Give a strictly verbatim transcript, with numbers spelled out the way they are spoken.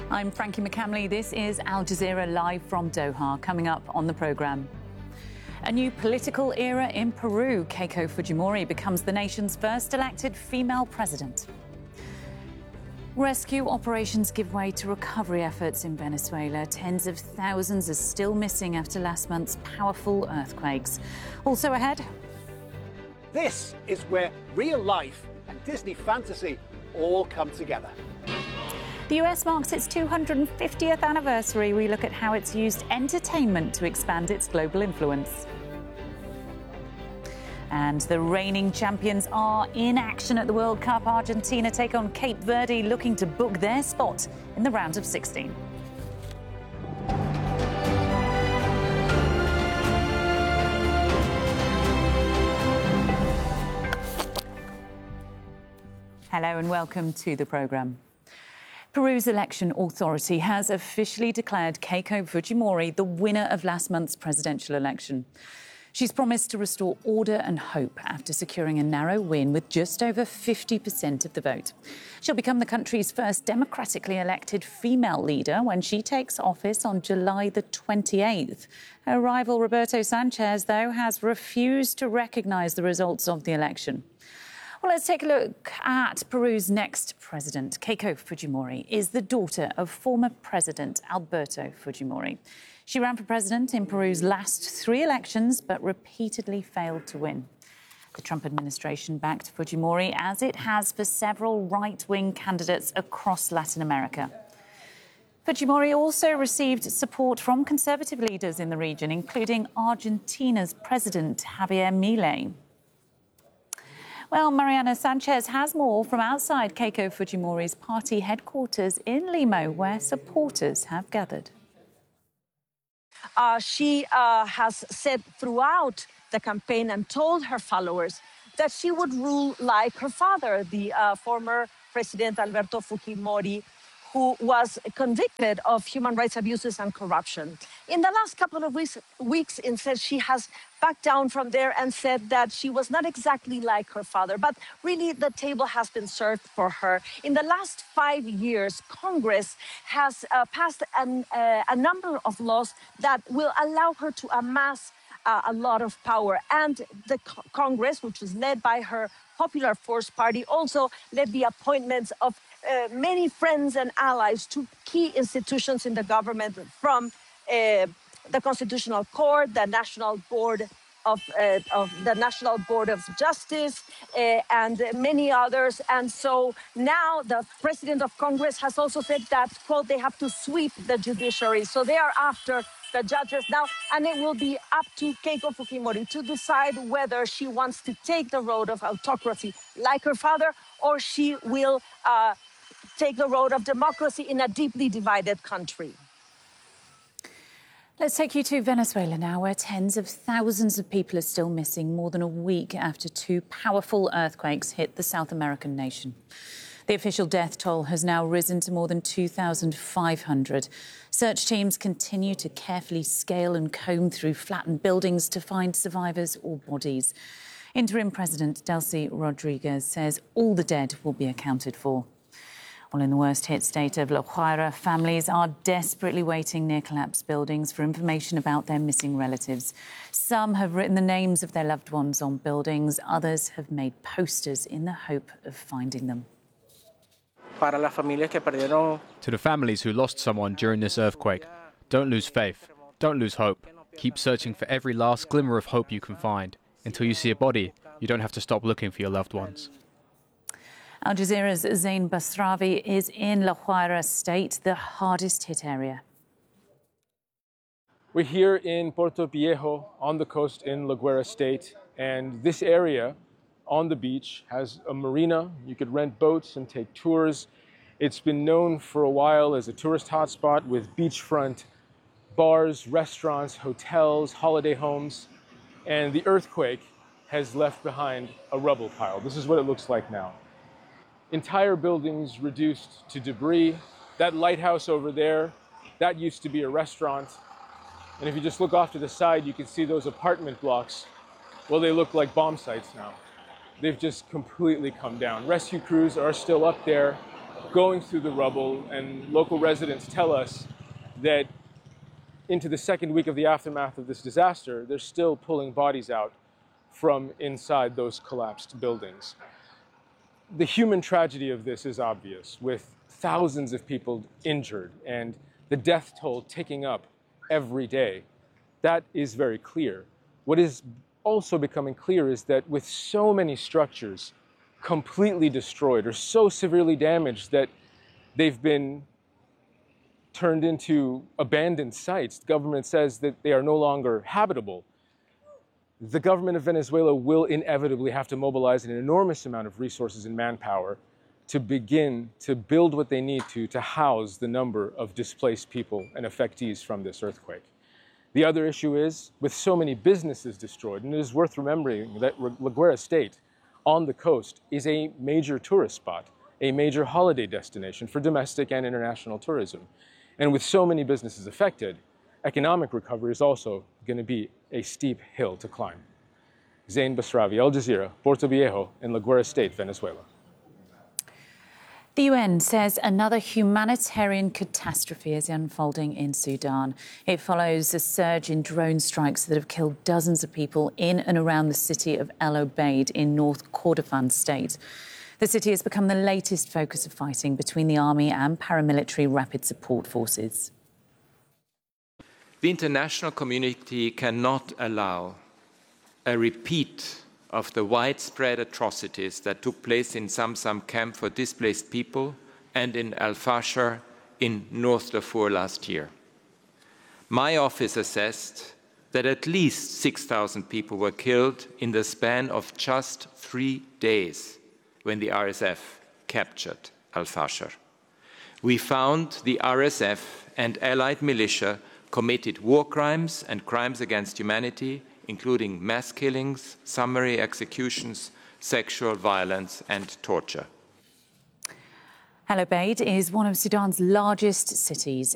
I'm Frankie McCamley. This is Al Jazeera live from Doha. Coming up on the programme. A new political era in Peru. Keiko Fujimori becomes the nation's first elected female president. Rescue operations give way to recovery efforts in Venezuela. Tens of thousands are still missing after last month's powerful earthquakes. Also ahead. This is where real life and Disney fantasy all come together. The U S marks its two hundred fiftieth anniversary. We look at how it's used entertainment to expand its global influence. And the reigning champions are in action at the World Cup. Argentina take on Cape Verde, looking to book their spot in the round of sixteen. Hello and welcome to the programme. Peru's election authority has officially declared Keiko Fujimori the winner of last month's presidential election. She's promised to restore order and hope after securing a narrow win with just over fifty percent of the vote. She'll become the country's first democratically elected female leader when she takes office on July the twenty-eighth. Her rival Roberto Sanchez, though, has refused to recognise the results of the election. Well, let's take a look at Peru's next president. Keiko Fujimori is the daughter of former President Alberto Fujimori. She ran for president in Peru's last three elections, but repeatedly failed to win. The Trump administration backed Fujimori, as it has for several right-wing candidates across Latin America. Fujimori also received support from conservative leaders in the region, including Argentina's President Javier Milei. Well, Mariana Sanchez has more from outside Keiko Fujimori's party headquarters in Lima, where supporters have gathered. Uh, she uh, has said throughout the campaign and told her followers that she would rule like her father, the uh, former President Alberto Fujimori, who was convicted of human rights abuses and corruption. In the last couple of weeks, weeks instead, she has backed down from there and said that she was not exactly like her father, but really the table has been served for her. In the last five years, Congress has uh, passed an, uh, a number of laws that will allow her to amass uh, a lot of power. And the co- Congress, which was led by her Popular Force Party, also led the appointments of Uh, many friends and allies to key institutions in the government, from uh, the Constitutional Court, the National Board of, uh, of the National Board of Justice, uh, and many others. And so now the President of Congress has also said that, quote, they have to sweep the judiciary. So they are after the judges now, and it will be up to Keiko Fujimori to decide whether she wants to take the road of autocracy like her father, or she will uh, take the road of democracy in a deeply divided country. Let's take you to Venezuela now, where tens of thousands of people are still missing more than a week after two powerful earthquakes hit the South American nation. The official death toll has now risen to more than two thousand five hundred. Search teams continue to carefully scale and comb through flattened buildings to find survivors or bodies. Interim President Delcy Rodriguez says all the dead will be accounted for. Well, in the worst-hit state of La Guaira, families are desperately waiting near collapsed buildings for information about their missing relatives. Some have written the names of their loved ones on buildings. Others have made posters in the hope of finding them. To the families who lost someone during this earthquake, don't lose faith, don't lose hope. Keep searching for every last glimmer of hope you can find. Until you see a body, you don't have to stop looking for your loved ones. Al Jazeera's Zain Basravi is in La Guaira state, the hardest hit area. We're here in Puerto Viejo on the coast in La Guaira state, and this area on the beach has a marina. You could rent boats and take tours. It's been known for a while as a tourist hotspot with beachfront bars, restaurants, hotels, holiday homes, and the earthquake has left behind a rubble pile. This is what it looks like now. Entire buildings reduced to debris. That lighthouse over there, that used to be a restaurant. And if you just look off to the side, you can see those apartment blocks. Well, they look like bomb sites now. They've just completely come down. Rescue crews are still up there, going through the rubble, and local residents tell us that into the second week of the aftermath of this disaster, they're still pulling bodies out from inside those collapsed buildings. The human tragedy of this is obvious, with thousands of people injured and the death toll ticking up every day. That is very clear. What is also becoming clear is that with so many structures completely destroyed or so severely damaged that they've been turned into abandoned sites, the government says that they are no longer habitable. The government of Venezuela will inevitably have to mobilize an enormous amount of resources and manpower to begin to build what they need to to house the number of displaced people and affectees from this earthquake. The other issue is, with so many businesses destroyed, and it is worth remembering that La Guaira State on the coast is a major tourist spot, a major holiday destination for domestic and international tourism. And with so many businesses affected, economic recovery is also going to be a steep hill to climb. Zain Basravi, Al Jazeera, Puerto Viejo, in La Guaira State, Venezuela. The U N says another humanitarian catastrophe is unfolding in Sudan. It follows a surge in drone strikes that have killed dozens of people in and around the city of El Obeid in North Kordofan state. The city has become the latest focus of fighting between the army and paramilitary rapid support forces. The international community cannot allow a repeat of the widespread atrocities that took place in Zamzam camp for displaced people and in Al-Fashar in North Darfur last year. My office assessed that at least six thousand people were killed in the span of just three days when the R S F captured Al-Fashar. We found the R S F and allied militia committed war crimes and crimes against humanity, including mass killings, summary executions, sexual violence and torture. El Obeid is one of Sudan's largest cities.